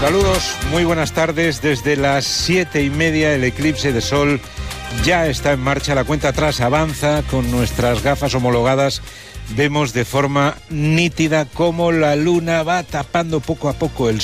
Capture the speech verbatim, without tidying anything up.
Saludos, muy buenas tardes. Desde las siete y media el eclipse de sol ya está en marcha. La cuenta atrás avanza. Con nuestras gafas homologadas vemos de forma nítida cómo la luna va tapando poco a poco el